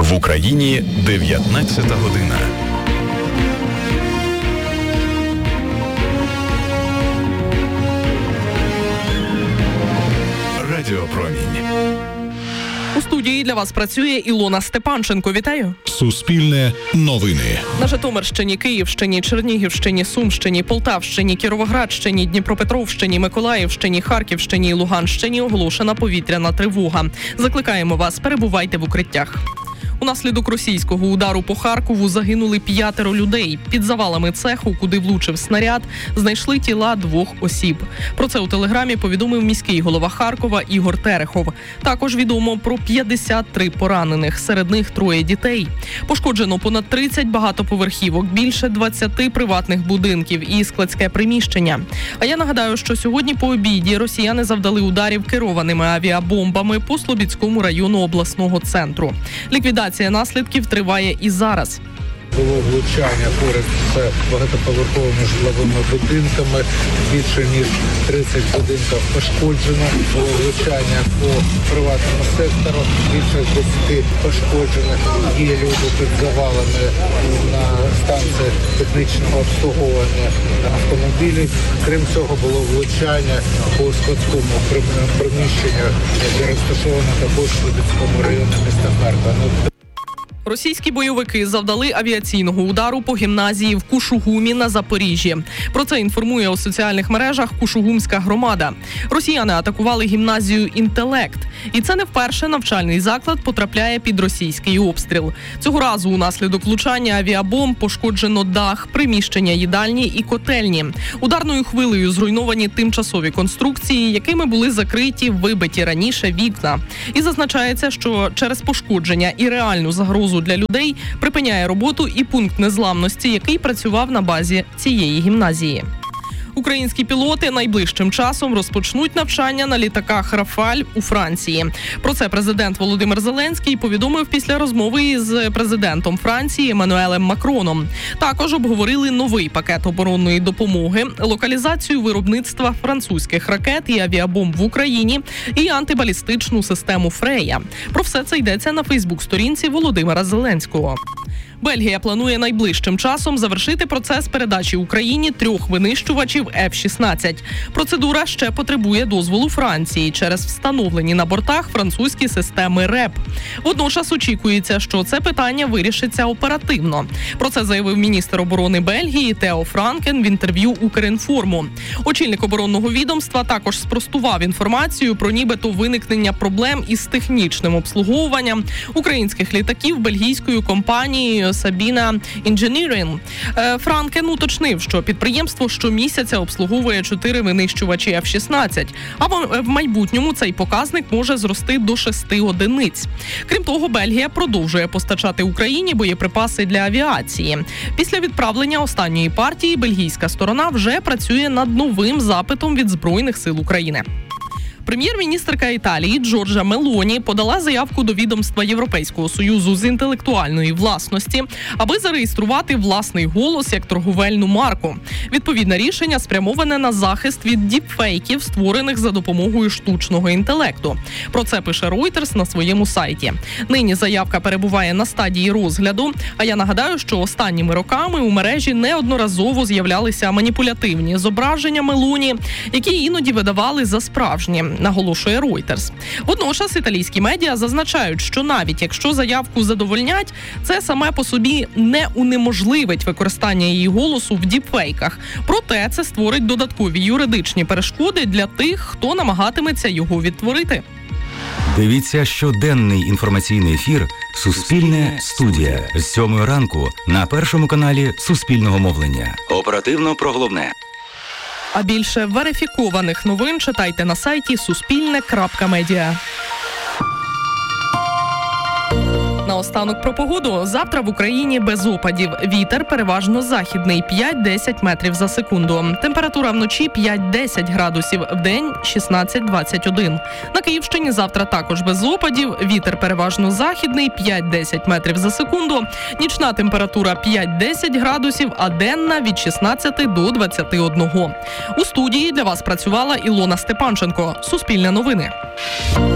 В Україні 19 година. Радіопромінь. У студії для вас працює Ілона Степанченко. Вітаю. Суспільне новини. На Житомирщині, Київщині, Чернігівщині, Сумщині, Полтавщині, Кіровоградщині, Дніпропетровщині, Миколаївщині, Харківщині і Луганщині оголошена повітряна тривога. Закликаємо вас, перебувайте в укриттях. Унаслідок російського удару по Харкову загинули 5 людей. Під завалами цеху, куди влучив снаряд, знайшли тіла 2 осіб. Про це у Телеграмі повідомив міський голова Харкова Ігор Терехов. Також відомо про 53 поранених, серед них 3 дітей. Пошкоджено понад 30 багатоповерхівок, більше 20 приватних будинків і складське приміщення. А я нагадаю, що сьогодні по обіді росіяни завдали ударів керованими авіабомбами по Слобідському району обласного центру. Ліквідація наслідків триває і зараз. Було влучання поряд з багатоповерховими житловими будинками. Більше ніж 30 будинків пошкоджено. Було влучання по приватному сектору. Більше 10 пошкоджених. Є люди під завалами на станції технічного обслуговування автомобілів. Крім цього, було влучання по складському приміщенню, яке розташоване також в Слобідському районі міста Харкова. Російські бойовики завдали авіаційного удару по гімназії в Кушугумі на Запоріжжі. Про це інформує у соціальних мережах Кушугумська громада. Росіяни атакували гімназію «Інтелект». І це не вперше навчальний заклад потрапляє під російський обстріл. Цього разу унаслідок влучання авіабомб пошкоджено дах, приміщення їдальні і котельні. Ударною хвилею зруйновані тимчасові конструкції, якими були закриті вибиті раніше вікна. І зазначається, що через пошкодження і реальну загрозу для людей припиняє роботу і пункт незламності, який працював на базі цієї гімназії. Українські пілоти найближчим часом розпочнуть навчання на літаках «Рафаль» у Франції. Про це президент Володимир Зеленський повідомив після розмови з президентом Франції Еммануелем Макроном. Також обговорили новий пакет оборонної допомоги, локалізацію виробництва французьких ракет і авіабомб в Україні і антибалістичну систему «Фрея». Про все це йдеться на фейсбук-сторінці Володимира Зеленського. Бельгія планує найближчим часом завершити процес передачі Україні 3 винищувачів F-16. Процедура ще потребує дозволу Франції через встановлені на бортах французькі системи РЕП. Водночас очікується, що це питання вирішиться оперативно. Про це заявив міністр оборони Бельгії Тео Франкен в інтерв'ю Укрінформу. Очільник оборонного відомства також спростував інформацію про нібито виникнення проблем із технічним обслуговуванням українських літаків бельгійською компанією Sabena Engineering. Франкен уточнив, що підприємство щомісяця обслуговує 4 винищувачі F-16, а в майбутньому цей показник може зрости до 6 одиниць. Крім того, Бельгія продовжує постачати Україні боєприпаси для авіації. Після відправлення останньої партії бельгійська сторона вже працює над новим запитом від Збройних сил України. Прем'єр-міністерка Італії Джорджа Мелоні подала заявку до відомства Європейського Союзу з інтелектуальної власності, аби зареєструвати власний голос як торговельну марку. Відповідне рішення спрямоване на захист від діпфейків, створених за допомогою штучного інтелекту. Про це пише Reuters на своєму сайті. Нині заявка перебуває на стадії розгляду, а я нагадаю, що останніми роками у мережі неодноразово з'являлися маніпулятивні зображення Мелоні, які іноді видавали за справжні, наголошує Reuters. Водночас італійські медіа зазначають, що навіть якщо заявку задовольнять, це саме по собі не унеможливить використання її голосу в діпфейках. Проте це створить додаткові юридичні перешкоди для тих, хто намагатиметься його відтворити. Дивіться щоденний інформаційний ефір «Суспільне студія» з 7 ранку на Першому каналі Суспільного мовлення. Оперативно про головне. А більше верифікованих новин читайте на сайті suspilne.media. Наостанок про погоду. Завтра в Україні без опадів. Вітер переважно західний, 5-10 метрів за секунду. Температура вночі 5-10 градусів, вдень 16-21. На Київщині завтра також без опадів. Вітер переважно західний, 5-10 метрів за секунду. Нічна температура 5-10 градусів, а денна від 16 до 21. У студії для вас працювала Ілона Степанченко. Суспільне новини.